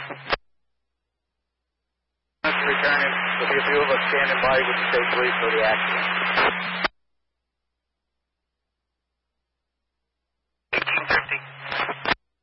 Returning. There'll be a few of us standing by with the state police for the accident.